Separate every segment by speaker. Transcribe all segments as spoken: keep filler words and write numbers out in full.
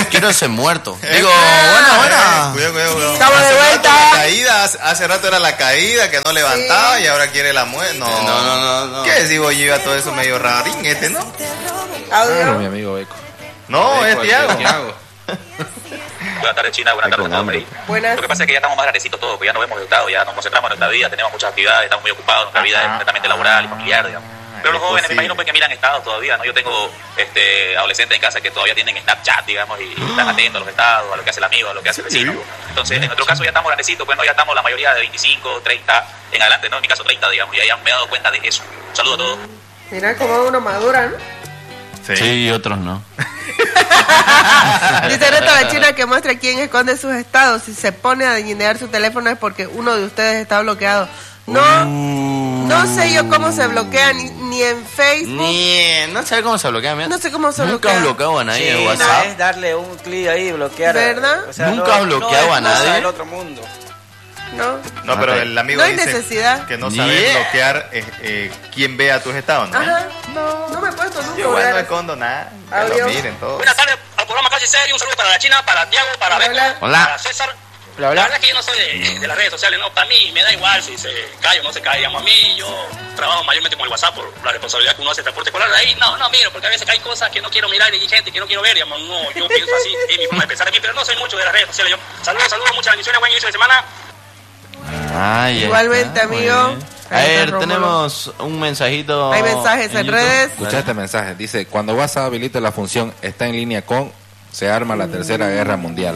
Speaker 1: quiero ese muerto. Digo,
Speaker 2: Ah,
Speaker 1: bueno, bueno.
Speaker 2: Cuidado, cuidado, cuidado.
Speaker 3: Estamos de
Speaker 2: Hace rato
Speaker 3: vuelta.
Speaker 2: la caída, hace, hace rato era la caída que no levantaba
Speaker 3: Sí.
Speaker 2: y ahora quiere la muerte. No.
Speaker 1: No, no, no, no.
Speaker 2: ¿Qué decimos? Yo iba todo eso medio rarín este, ¿no?
Speaker 3: Audio.
Speaker 4: Claro, mi amigo Beco.
Speaker 2: No, es
Speaker 4: Beco,
Speaker 2: Tiago.
Speaker 4: Tiago.
Speaker 5: Buenas tardes, China. Buenas tardes a todos por ahí.
Speaker 3: Buenas.
Speaker 5: Lo que pasa es que ya estamos más grandecitos todos, porque ya nos vemos resultados, ya nos concentramos en nuestra vida, tenemos muchas actividades, estamos muy ocupados, nuestra vida es netamente laboral y familiar, digamos. Pero los
Speaker 2: es
Speaker 5: jóvenes, me
Speaker 2: posible.
Speaker 5: imagino pues, que miran estados todavía, ¿no? Yo tengo este, adolescentes en casa que todavía tienen Snapchat, digamos, y, y están atentos a los estados, a lo que hace el amigo, a lo que hace el vecino. Entonces, en nuestro caso ya estamos grandecitos, pues no, ya estamos la mayoría de veinticinco, treinta en adelante, ¿no? En mi caso treinta, digamos, y ya me he dado cuenta de eso. Un saludo a todos.
Speaker 3: Mira cómo uno madura, ¿no?
Speaker 2: Sí.
Speaker 1: Sí, y otros no.
Speaker 3: Dice Reto la China que muestra quién esconde sus estados. Si se pone a guinear su teléfono es porque uno de ustedes está bloqueado. No,
Speaker 1: Uh.
Speaker 3: no sé yo cómo se bloquea ni, ni en Facebook.
Speaker 1: Ni, no sé cómo se bloquea, mira.
Speaker 3: No sé cómo se
Speaker 1: Nunca
Speaker 3: bloquea.
Speaker 1: has bloqueado a nadie
Speaker 6: Sí,
Speaker 1: en
Speaker 6: no
Speaker 1: WhatsApp.
Speaker 6: es darle un clic ahí y bloquear.
Speaker 3: ¿Verdad?
Speaker 1: Nunca has bloqueado
Speaker 6: no
Speaker 1: a
Speaker 6: es cosa
Speaker 1: nadie.
Speaker 6: del otro mundo.
Speaker 3: No.
Speaker 2: No, pero
Speaker 1: Ok.
Speaker 2: el amigo
Speaker 3: No hay
Speaker 2: dice
Speaker 3: necesidad.
Speaker 2: que no sabe
Speaker 1: Yeah.
Speaker 2: bloquear eh, eh, quién vea tus estados, ¿no?
Speaker 3: Ajá. No, no me he puesto nunca.
Speaker 2: Yo igual no
Speaker 3: ¿verdad?
Speaker 2: escondo nada. Que
Speaker 3: Audio.
Speaker 2: lo miren todos.
Speaker 5: Buenas tardes al programa Casi Serio, un saludo para la China, para Tiago, para
Speaker 3: Hola.
Speaker 5: Beco,
Speaker 1: Hola.
Speaker 5: para César.
Speaker 6: Bla,
Speaker 5: La
Speaker 6: bla.
Speaker 5: verdad es que yo no soy de, de las redes sociales, no, para mí me da igual si se cae o no se cae, digamos, a mí yo trabajo mayormente con el WhatsApp por la responsabilidad que uno hace de transporte escolar, ahí no, no miro, porque a veces hay cosas que no quiero mirar y hay gente que no quiero ver, digamos, no, yo pienso así, es mi forma de pensar aquí, pero no soy mucho de las redes sociales, yo, saludos, saludos, muchas bendiciones, buen inicio de semana.
Speaker 1: Ay,
Speaker 3: Igualmente,
Speaker 1: está, muy
Speaker 3: amigo.
Speaker 1: bien. A
Speaker 3: Ahí está
Speaker 1: ver,
Speaker 3: Rómulo.
Speaker 1: tenemos un mensajito.
Speaker 3: Hay mensajes en
Speaker 1: YouTube.
Speaker 3: redes.
Speaker 4: Escucha este mensaje. Dice, cuando WhatsApp habilite la función está en línea con, se arma la tercera guerra mundial.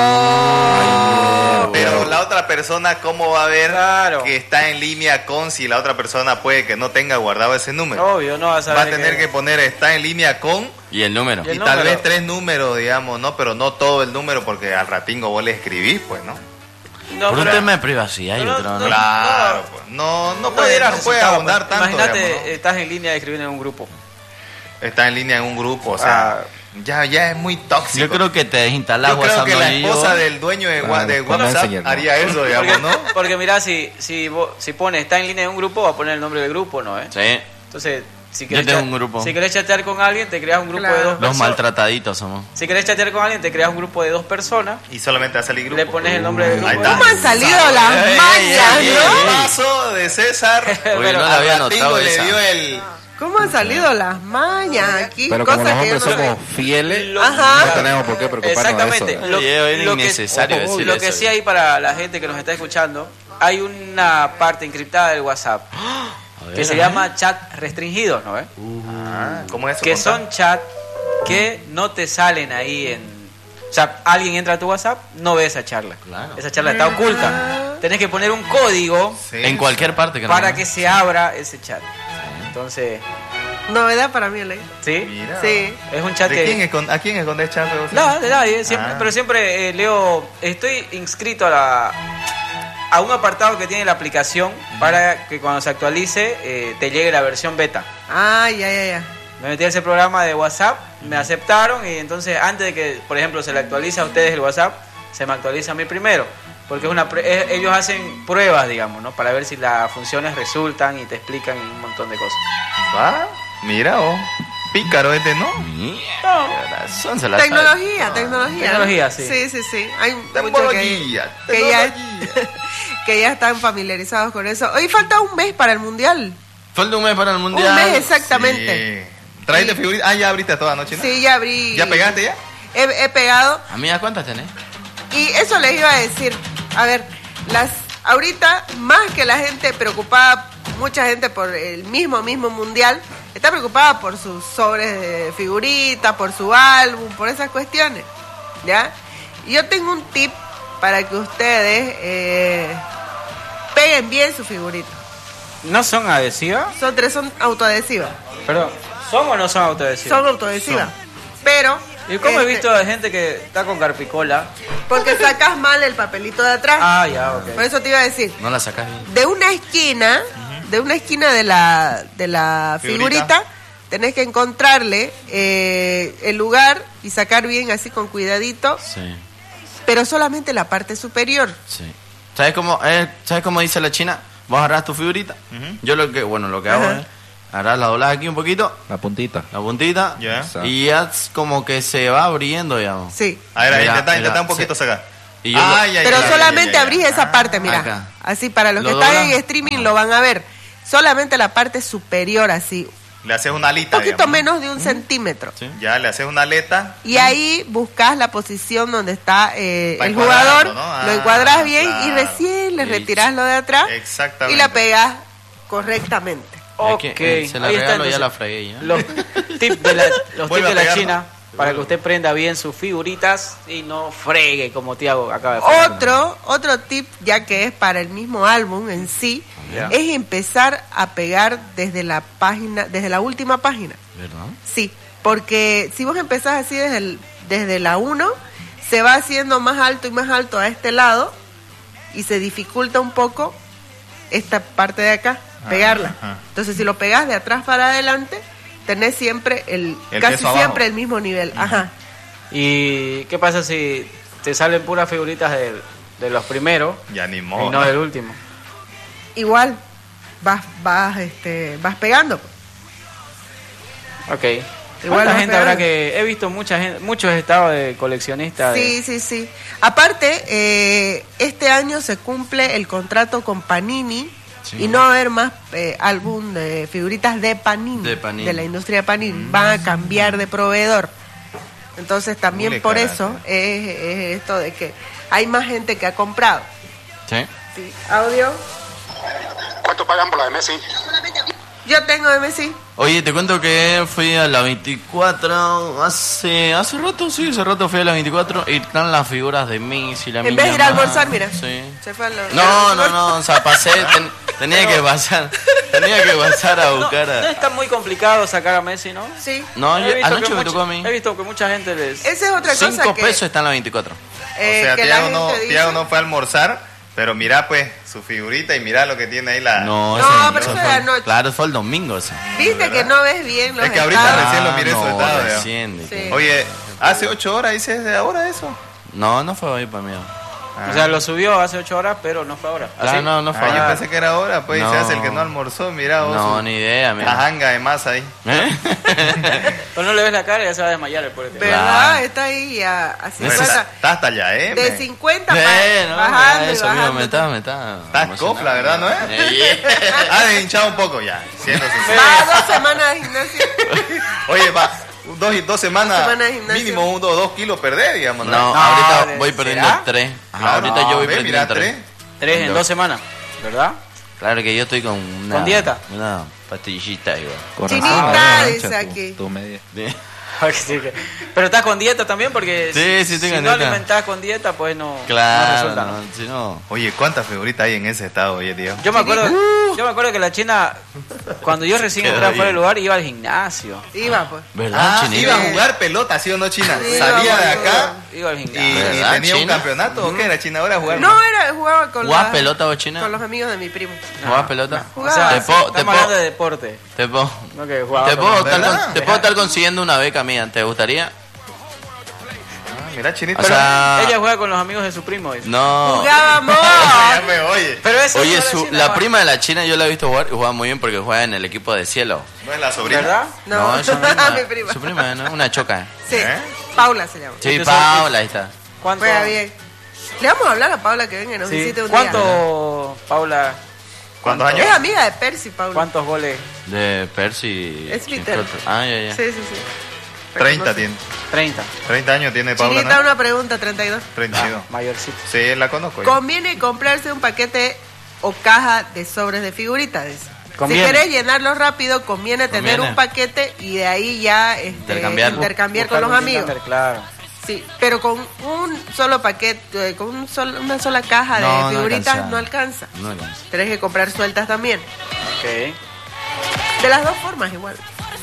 Speaker 3: Oh.
Speaker 2: Pero la otra persona, ¿cómo va a ver
Speaker 6: Claro.
Speaker 2: que está en línea con si la otra persona puede que no tenga guardado ese número?
Speaker 6: Obvio, no vas a
Speaker 2: Va a
Speaker 6: saber
Speaker 2: tener que poner está en línea con
Speaker 1: Y el número.
Speaker 6: Y el
Speaker 2: y tal
Speaker 6: número.
Speaker 2: vez tres números, digamos, ¿no? Pero no todo el número porque al ratingo vos le escribís, pues, ¿no?
Speaker 6: No,
Speaker 1: Por un
Speaker 6: pero-
Speaker 1: tema de privacidad, yo
Speaker 6: No,
Speaker 1: creo,
Speaker 6: no,
Speaker 1: ¿no?
Speaker 2: Claro, pues. No, no
Speaker 6: no
Speaker 2: puede,
Speaker 6: dirás
Speaker 2: no puede
Speaker 6: resultado,
Speaker 2: abundar
Speaker 6: pues.
Speaker 2: tanto,
Speaker 6: Imagínate,
Speaker 2: digamos, ¿no?
Speaker 6: estás en línea escribiendo en un grupo.
Speaker 2: Está en línea en un grupo, o sea,
Speaker 6: Ah.
Speaker 2: ya, ya es muy tóxico.
Speaker 1: Yo creo que te desinstalas
Speaker 2: Yo creo
Speaker 1: WhatsApp.
Speaker 2: que
Speaker 1: ¿no?
Speaker 2: la
Speaker 1: Y yo-
Speaker 2: esposa del dueño de, wa-
Speaker 4: Ah,
Speaker 2: de
Speaker 4: con
Speaker 2: WhatsApp
Speaker 4: Messenger, ¿no?
Speaker 2: haría eso, digamos,
Speaker 6: Porque,
Speaker 2: ¿no?
Speaker 6: porque mira, si, si, vos- si pone está en línea en un grupo, va a poner el nombre del grupo, ¿no? ¿eh?
Speaker 1: Sí,
Speaker 6: Entonces, si
Speaker 1: Yo
Speaker 6: querés,
Speaker 1: tengo
Speaker 6: chat-
Speaker 1: un grupo.
Speaker 6: si querés chatear con alguien, te creas un grupo
Speaker 3: Claro.
Speaker 6: de dos
Speaker 1: los
Speaker 6: personas.
Speaker 1: maltrataditos somos.
Speaker 6: Si querés chatear con alguien, te creas un grupo de dos personas.
Speaker 2: Y solamente va a salir grupo.
Speaker 6: Le pones el nombre del grupo.
Speaker 2: Ahí está.
Speaker 3: ¿Cómo han salido las
Speaker 2: Ey, ey,
Speaker 3: mañas,
Speaker 2: ey,
Speaker 3: no?
Speaker 2: el paso de César.
Speaker 1: Oye,
Speaker 6: Pero
Speaker 1: no la había
Speaker 2: al ratingo
Speaker 1: notado
Speaker 2: le
Speaker 1: esa.
Speaker 2: dio el...
Speaker 3: ¿Cómo han salido las mañas aquí?
Speaker 4: Pero como
Speaker 3: Cosas
Speaker 4: los
Speaker 3: que yo
Speaker 4: hombres
Speaker 3: no sé.
Speaker 4: somos fieles,
Speaker 3: Ajá.
Speaker 4: no tenemos por qué preocuparnos
Speaker 6: Exactamente.
Speaker 4: de eso.
Speaker 6: Lo,
Speaker 1: Oye, era
Speaker 6: lo que,
Speaker 1: innecesario
Speaker 6: ojo,
Speaker 1: decir
Speaker 6: lo que
Speaker 1: eso.
Speaker 6: sí hay para la gente que nos está escuchando, hay una parte encriptada del WhatsApp
Speaker 1: A ver,
Speaker 6: que se
Speaker 1: a ver.
Speaker 6: llama chat restringidos, ¿no? ¿Eh?
Speaker 2: Ah, ¿cómo es eso?
Speaker 6: Que
Speaker 2: Contá.
Speaker 6: son chat que no te salen ahí en... O sea, alguien entra a tu WhatsApp, no ve esa charla.
Speaker 1: Claro.
Speaker 6: Esa charla está oculta. Tenés que poner un código
Speaker 2: Sí.
Speaker 1: En cualquier parte que no.
Speaker 6: para que se abra ese chat. Entonces,
Speaker 3: Novedad para mí, Ley.
Speaker 6: ¿sí?
Speaker 2: Mira.
Speaker 6: Sí. Es un chat
Speaker 2: ¿De
Speaker 6: que...
Speaker 2: quién esconde, ¿A quién escondes chat? vos?
Speaker 6: No, de nadie, siempre,
Speaker 2: Ah.
Speaker 6: pero siempre eh, leo, estoy inscrito a la a un apartado que tiene la aplicación para que cuando se actualice eh, te llegue la versión beta.
Speaker 3: Ah, ya, ya, ya.
Speaker 6: Me metí a ese programa de WhatsApp, me aceptaron y entonces antes de que, por ejemplo, se le actualice a ustedes el WhatsApp, se me actualiza a mí primero. Porque es una pre- es- ellos hacen pruebas, digamos, ¿no? Para ver si las funciones resultan y te explican un montón de cosas.
Speaker 2: Va, mira, oh. Pícaro este, ¿no?
Speaker 1: Mierda, razón, se la sabe.
Speaker 3: Tecnología, tecnología.
Speaker 6: Tecnología, sí.
Speaker 3: Sí, sí, sí. Hay muchos que,
Speaker 2: Tecnología,
Speaker 3: que ya,
Speaker 2: tecnología.
Speaker 3: que ya están familiarizados con eso. Hoy falta un mes para el Mundial.
Speaker 1: Falta un mes para el mundial.
Speaker 3: Un mes exactamente.
Speaker 2: Sí. ¿Traiste
Speaker 3: Sí.
Speaker 2: figuritas? Ah, ya abriste toda noche, ¿no?
Speaker 3: Sí, ya abrí.
Speaker 2: ¿Ya pegaste ya?
Speaker 3: He, he pegado.
Speaker 1: Amiga, ¿cuántas tenés?
Speaker 3: Y eso les iba a decir. A ver, las ahorita, más que la gente preocupada, mucha gente por el mismo, mismo mundial, está preocupada por sus sobres de figuritas, por su álbum, por esas cuestiones. ¿Ya? Y yo tengo un tip para que ustedes eh, peguen bien su figurita.
Speaker 6: ¿No son adhesivas?
Speaker 3: Son tres, son autoadhesivas.
Speaker 6: Perdón, ¿son o no son autoadhesivas?
Speaker 3: Son autoadhesivas. Pero.
Speaker 6: ¿Y cómo he
Speaker 3: este,
Speaker 6: visto de gente que está con carpicola?
Speaker 3: Porque sacas mal el papelito de atrás.
Speaker 6: Ah, ya, ok.
Speaker 3: Por eso te iba a decir.
Speaker 1: No la sacás bien.
Speaker 3: De una esquina, de una esquina de la, de la
Speaker 2: Figurita.
Speaker 3: figurita, tenés que encontrarle eh, el lugar y sacar bien así con cuidadito,
Speaker 1: Sí,
Speaker 3: pero solamente la parte superior.
Speaker 1: sí. ¿Sabes cómo, eh, ¿Sabes cómo dice la china? Vos agarrás tu figurita.
Speaker 2: Ujú.
Speaker 1: Yo lo que, bueno, lo que hago
Speaker 3: Ajá.
Speaker 1: es Ahora la doblas aquí un poquito,
Speaker 4: La puntita.
Speaker 1: la puntita,
Speaker 2: Ya.
Speaker 4: Exacto.
Speaker 1: y ya es como que se va abriendo, digamos.
Speaker 3: Sí.
Speaker 2: A ver, ahí,
Speaker 1: Mira,
Speaker 2: intenta,
Speaker 1: mira,
Speaker 2: intenta un poquito
Speaker 1: sí.
Speaker 2: sacar.
Speaker 1: Y yo
Speaker 2: Ah,
Speaker 1: lo-
Speaker 2: ya,
Speaker 3: Pero
Speaker 2: ya,
Speaker 3: solamente
Speaker 2: ya, ya, ya.
Speaker 3: abrís esa
Speaker 2: Ah,
Speaker 3: parte, mira.
Speaker 1: acá.
Speaker 3: Así, para los
Speaker 1: ¿Lo
Speaker 3: que están
Speaker 1: doblas?
Speaker 3: en streaming lo van a ver. Solamente la parte superior, así.
Speaker 2: Le haces una alita.
Speaker 3: Un poquito
Speaker 2: digamos.
Speaker 3: menos de un centímetro.
Speaker 1: Sí.
Speaker 2: Ya, le haces una aleta.
Speaker 3: Y ahí buscas la posición donde está eh,
Speaker 2: Pa'
Speaker 3: el
Speaker 2: encuadrarlo,
Speaker 3: jugador,
Speaker 2: ¿no? Ah,
Speaker 3: lo encuadras bien y
Speaker 2: claro.
Speaker 3: recién le
Speaker 1: Y-
Speaker 3: retirás lo de atrás
Speaker 2: Exactamente.
Speaker 3: y la pegas correctamente.
Speaker 1: Es que,
Speaker 6: Ok,
Speaker 1: eh, se la
Speaker 6: ahí está,
Speaker 1: regalo, ya
Speaker 6: entonces.
Speaker 1: la fregué ya.
Speaker 6: Los tips de la, los
Speaker 2: Vuelve
Speaker 6: tips
Speaker 2: a
Speaker 6: de la
Speaker 2: pegarlo.
Speaker 6: China para que usted prenda bien sus figuritas y no fregue como Tiago acaba de fregar.
Speaker 3: Otro, otro tip, ya que es para el mismo álbum en sí,
Speaker 6: Ya.
Speaker 3: es empezar a pegar desde la página, desde la última página.
Speaker 1: ¿Verdad?
Speaker 3: Sí, porque si vos empezás así desde, el- desde la uno, se va haciendo más alto y más alto a este lado y se dificulta un poco esta parte de acá, pegarla.
Speaker 2: ajá.
Speaker 3: Entonces, si lo pegás de atrás para adelante, tenés siempre el,
Speaker 2: El
Speaker 3: casi
Speaker 2: peso abajo.
Speaker 3: siempre el mismo nivel. Ajá.
Speaker 6: ¿Y qué pasa si te salen puras figuritas de, de los primeros
Speaker 2: Ya ni
Speaker 6: y
Speaker 2: modo.
Speaker 6: no del último?
Speaker 3: Igual vas, vas, este, vas pegando.
Speaker 6: Ok.
Speaker 3: Igual
Speaker 6: Igual la
Speaker 3: vas
Speaker 6: gente habrá
Speaker 3: pegando.
Speaker 6: que... He visto mucha gente, muchos estados de coleccionistas. de-
Speaker 3: Sí, sí, sí. Aparte, eh, este año se cumple el contrato con Panini
Speaker 1: Sí.
Speaker 3: y no va a haber más eh, álbum de figuritas de Panini,
Speaker 1: De Panini.
Speaker 3: la industria de Panini. Van a cambiar de proveedor. Entonces también
Speaker 2: Ule,
Speaker 3: por
Speaker 2: carajo.
Speaker 3: eso es, es esto de que hay más gente que ha comprado.
Speaker 1: Sí.
Speaker 3: Sí. Audio.
Speaker 7: ¿Cuánto pagan por la de Messi?
Speaker 3: Yo tengo M C.
Speaker 1: Oye, te cuento que fui a la veinticuatro hace hace rato, sí, hace rato fui a la veinticuatro y están las figuras de Messi, la
Speaker 3: En vez de ir a almorzar, mira.
Speaker 1: Sí.
Speaker 3: Se fue a lo-
Speaker 1: No, no, no, o sea, pasé, ten- tenía que pasar, tenía que pasar a
Speaker 6: No,
Speaker 1: buscar
Speaker 6: no
Speaker 1: a...
Speaker 6: está muy complicado sacar a Messi, ¿no?
Speaker 3: Sí.
Speaker 1: No, yo-
Speaker 6: He visto
Speaker 1: anoche
Speaker 6: que
Speaker 1: me
Speaker 6: mucha-
Speaker 1: tocó a mí.
Speaker 6: He visto que mucha gente les...
Speaker 3: Esa es otra cosa
Speaker 1: Cinco
Speaker 3: que,
Speaker 1: pesos está en la veinticuatro.
Speaker 3: eh,
Speaker 2: o sea,
Speaker 3: que la
Speaker 2: Tiago
Speaker 3: gente
Speaker 2: no,
Speaker 3: dice.
Speaker 2: Tiago no fue a almorzar, pero mira pues su figurita y mira lo que tiene ahí la...
Speaker 1: No,
Speaker 3: No,
Speaker 1: ese-
Speaker 3: pero
Speaker 1: eso
Speaker 3: eso
Speaker 1: fue-
Speaker 3: de anoche.
Speaker 1: Claro, fue el domingo ese.
Speaker 3: Viste
Speaker 2: ¿verdad?
Speaker 3: que no ves bien los
Speaker 2: Es que ahorita
Speaker 3: estados.
Speaker 2: recién lo miré
Speaker 1: Ah,
Speaker 2: su
Speaker 1: no,
Speaker 2: estado, ya.
Speaker 1: recién, de
Speaker 3: Sí.
Speaker 1: que-
Speaker 2: Oye, hace ocho horas dice de ahora eso.
Speaker 1: No, no fue hoy para mí.
Speaker 2: Ah.
Speaker 6: O sea, lo subió hace ocho horas, pero no fue ahora.
Speaker 1: Claro,
Speaker 6: ¿Así?
Speaker 1: no, no fue
Speaker 2: Ah, yo
Speaker 1: ahora.
Speaker 2: pensé que era ahora, pues y
Speaker 1: No.
Speaker 2: se hace el que no almorzó, mira vos.
Speaker 1: No,
Speaker 2: su-
Speaker 1: ni idea,
Speaker 2: la
Speaker 1: mira.
Speaker 2: janga de masa ahí.
Speaker 1: ¿Eh?
Speaker 6: Pero no le ves la cara y ya se va a desmayar el pobre.
Speaker 3: ¿Verdad?
Speaker 1: Claro.
Speaker 3: Está ahí a, a
Speaker 2: Bueno,
Speaker 3: cincuenta.
Speaker 2: está, está hasta allá, ¿eh?
Speaker 3: De
Speaker 2: me-
Speaker 3: cincuenta pa-
Speaker 1: Eh, no,
Speaker 3: bajando y
Speaker 1: eso mismo,
Speaker 3: bajando.
Speaker 1: me está, me está...
Speaker 2: Estás
Speaker 1: emocionando.
Speaker 2: cofla, ¿verdad, no es?
Speaker 1: Eh, yeah.
Speaker 2: Ah, de hinchado un poco ya, siendo sincero.
Speaker 3: Va dos semanas de gimnasio.
Speaker 2: Oye, va, dos, y- dos semanas,
Speaker 3: Dos semanas de gimnasio.
Speaker 2: mínimo uno o dos kilos perder, digamos, ¿no?
Speaker 1: No,
Speaker 6: No,
Speaker 1: ahorita
Speaker 6: de-
Speaker 1: voy perdiendo
Speaker 6: ¿será?
Speaker 1: tres. Ajá,
Speaker 2: Claro,
Speaker 1: ahorita yo voy
Speaker 2: ve,
Speaker 1: perdiendo
Speaker 2: mira,
Speaker 1: tres.
Speaker 6: Tres en
Speaker 1: Dos.
Speaker 6: dos semanas, ¿verdad?
Speaker 1: Claro que yo estoy con una...
Speaker 6: ¿Con dieta?
Speaker 1: Una pastillita igual.
Speaker 4: Con
Speaker 3: Chinita,
Speaker 4: razón, la
Speaker 3: dice
Speaker 4: mancha, tu-
Speaker 3: aquí.
Speaker 4: tu media.
Speaker 6: Sí, que- Pero estás con dieta también porque
Speaker 1: Sí,
Speaker 6: si,
Speaker 1: sí, estoy
Speaker 6: si
Speaker 1: con
Speaker 6: no
Speaker 1: dieta.
Speaker 6: alimentás con dieta, pues no, no
Speaker 1: Claro,
Speaker 6: resulta, ¿no?
Speaker 1: no, si no...
Speaker 2: Oye, ¿cuántas figuritas hay en ese estado, oye, tío?
Speaker 6: Yo me acuerdo, yo me acuerdo que la China, cuando yo recién
Speaker 1: Quedó
Speaker 6: entré fuera
Speaker 1: bien.
Speaker 6: del lugar, iba al gimnasio.
Speaker 3: Iba, pues.
Speaker 1: ¿Verdad,
Speaker 2: Ah,
Speaker 1: Chinita?
Speaker 2: iba a jugar pelota, ¿sí o no, China?
Speaker 3: Sí,
Speaker 2: Salía de
Speaker 3: iba a
Speaker 2: acá
Speaker 6: Iba al
Speaker 2: y,
Speaker 6: gimnasio.
Speaker 2: y
Speaker 1: ¿Verdad,
Speaker 2: tenía un
Speaker 1: China?
Speaker 2: campeonato, ¿o qué era, China? Ahora a jugar.
Speaker 3: No, era, jugaba con,
Speaker 1: ¿Jugás
Speaker 3: la-
Speaker 1: pelota vos, China?
Speaker 3: con los amigos de mi primo.
Speaker 1: ¿Jugás pelota?
Speaker 6: O
Speaker 3: Jugaba.
Speaker 6: sea,
Speaker 1: Te puedo- te
Speaker 6: estamos
Speaker 1: puedo-
Speaker 6: hablando de deporte.
Speaker 1: Te puedo...
Speaker 6: No que jugaba
Speaker 1: Te
Speaker 6: con-
Speaker 1: puedo, estar,
Speaker 2: ¿verdad?
Speaker 1: con- te puedo estar consiguiendo una beca mía, ¿te gustaría?
Speaker 2: Ah, mira, Chinita.
Speaker 1: O sea-
Speaker 6: Ella juega con los amigos de su primo. dice.
Speaker 1: No.
Speaker 3: Jugábamos.
Speaker 2: ya me oye.
Speaker 6: Pero eso
Speaker 1: Oye,
Speaker 6: no
Speaker 1: su,
Speaker 6: China,
Speaker 1: la
Speaker 6: va.
Speaker 1: prima de la China yo la he visto jugar y juega muy bien porque juega en el equipo de cielo.
Speaker 2: ¿No es la sobrina?
Speaker 6: ¿Verdad?
Speaker 3: No,
Speaker 1: es su prima.
Speaker 3: mi prima.
Speaker 1: Su prima, ¿no? Una choca.
Speaker 3: Sí,
Speaker 2: ¿Eh?
Speaker 3: Paula se llama.
Speaker 1: Sí,
Speaker 6: Ustedes son-
Speaker 1: Paula, ahí está.
Speaker 6: ¿Cuánto?
Speaker 3: Juega bien. Le vamos a hablar a Paula que venga y nos
Speaker 6: Sí.
Speaker 3: visite un
Speaker 6: ¿Cuánto, Paula?
Speaker 2: ¿Cuántos
Speaker 3: día. Es
Speaker 2: años?
Speaker 3: amiga de Percy, Paula.
Speaker 6: ¿Cuántos goles?
Speaker 1: De Percy.
Speaker 3: Es Peter.
Speaker 1: Ah, ya, ya.
Speaker 3: Sí, sí, sí.
Speaker 2: treinta tiene.
Speaker 6: treinta.
Speaker 2: treinta años tiene Paula,
Speaker 3: Chinita,
Speaker 2: ¿no?
Speaker 3: una pregunta, treinta y dos.
Speaker 2: treinta y dos.
Speaker 6: Mayorcito.
Speaker 2: Sí, la conozco. ya.
Speaker 3: ¿Conviene comprarse un paquete o caja de sobres de figuritas? Dice.
Speaker 6: Conviene.
Speaker 3: Si querés llenarlo rápido, conviene tener
Speaker 1: Conviene.
Speaker 3: un paquete y de ahí ya este,
Speaker 1: Intercambiarlo.
Speaker 3: intercambiar
Speaker 6: Buscar
Speaker 3: con los
Speaker 6: un
Speaker 3: amigos.
Speaker 6: intercambio, Claro.
Speaker 3: Sí, pero con un solo paquete, eh, con un sol- una sola caja
Speaker 1: No,
Speaker 3: de
Speaker 1: no
Speaker 3: figuritas
Speaker 1: alcanza.
Speaker 3: no alcanza.
Speaker 1: No alcanza.
Speaker 3: Tenés que comprar sueltas también.
Speaker 6: Ok.
Speaker 3: De las dos formas igual.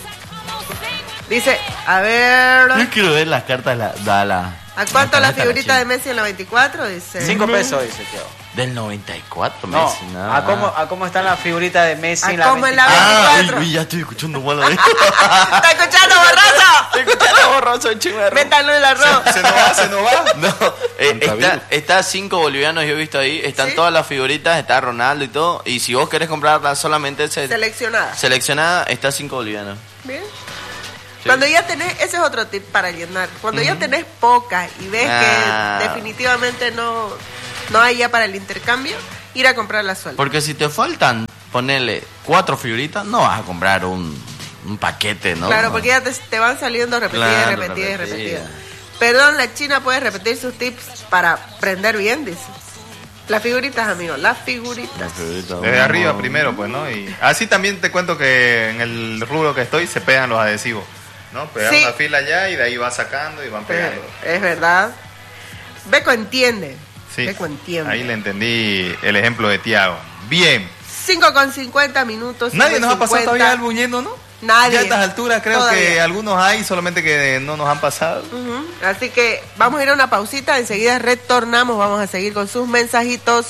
Speaker 3: Dice, a ver,
Speaker 1: Yo quiero ver las cartas, la, da la.
Speaker 3: ¿a cuánto la
Speaker 1: carta
Speaker 3: figurita de
Speaker 1: China.
Speaker 3: Messi en la veinticuatro? Dice.
Speaker 6: Cinco pesos, dice Tiago.
Speaker 1: Del noventa y cuatro,
Speaker 6: No,
Speaker 1: Messi, nada.
Speaker 6: a cómo, a cómo están las figuritas de Messi
Speaker 3: ¿A
Speaker 6: en la
Speaker 3: cómo en la
Speaker 6: veinticuatro.
Speaker 1: Ah,
Speaker 3: veinticuatro?
Speaker 1: uy, uy, ya estoy escuchando mal ahí.
Speaker 3: ¿Está escuchando, borracho?
Speaker 1: Estoy escuchando borroso el chimerro.
Speaker 3: Métanlo en el arroz.
Speaker 2: ¿Se nos va? ¿Se nos va?
Speaker 1: No, eh,
Speaker 4: Tanta
Speaker 1: está,
Speaker 4: vida.
Speaker 1: está cinco bolivianos, yo he visto ahí. Están
Speaker 3: ¿Sí?
Speaker 1: todas las figuritas, está Ronaldo y todo. Y si vos querés comprarla solamente se-
Speaker 3: Seleccionada.
Speaker 1: seleccionada, está cinco bolivianos.
Speaker 3: Bien.
Speaker 1: Sí.
Speaker 3: Cuando ya tenés, ese es otro tip para llenar. Cuando ya tenés pocas y ves
Speaker 1: Ah.
Speaker 3: que definitivamente no, no hay ya para el intercambio, ir a comprar la suelta.
Speaker 1: Porque si te faltan, ponerle cuatro figuritas, no vas a comprar un, un paquete, ¿no?
Speaker 3: Claro, porque ya te, te van saliendo repetidas,
Speaker 1: Claro,
Speaker 3: repetidas, y
Speaker 1: repetidas.
Speaker 3: repetidas. Perdón, la China puede repetir sus tips para aprender bien, dice. Las figuritas, amigos, las figuritas.
Speaker 2: Desde arriba primero, pues, ¿no? Y así también te cuento que en el rubro que estoy se pegan los adhesivos, ¿no? Pegar
Speaker 3: Sí.
Speaker 2: una fila allá y de ahí vas sacando y van pegando.
Speaker 3: Es verdad. Beco entiende.
Speaker 2: Sí,
Speaker 3: Beco entiende.
Speaker 2: ahí le entendí el ejemplo de Tiago. Bien.
Speaker 3: cinco con cincuenta minutos.
Speaker 2: Nadie
Speaker 3: cinco
Speaker 2: nos ha pasado
Speaker 3: cincuenta.
Speaker 2: todavía al buñendo, ¿no?
Speaker 3: Nadie.
Speaker 2: Ya a estas alturas creo
Speaker 3: Todavía.
Speaker 2: que algunos hay, solamente que no nos han pasado.
Speaker 3: Ujú. Así que vamos a ir a una pausita, enseguida retornamos, vamos a seguir con sus mensajitos.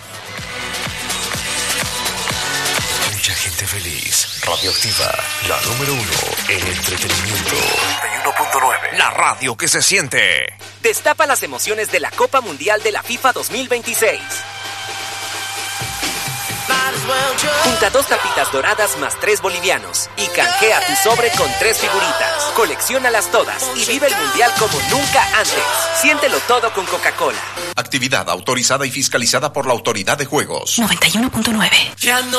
Speaker 8: Mucha gente feliz. Radioactiva, la número uno en entretenimiento. noventa y uno punto nueve. La radio que se siente.
Speaker 9: Destapa las emociones de la Copa Mundial de la FIFA dos mil veintiséis. Junta dos tapitas doradas más tres bolivianos y canjea tu sobre con tres figuritas. Colecciónalas todas y vive el Mundial como nunca antes. Siéntelo todo con Coca-Cola.
Speaker 8: Actividad autorizada y fiscalizada por la Autoridad de Juegos.
Speaker 10: noventa y uno punto nueve.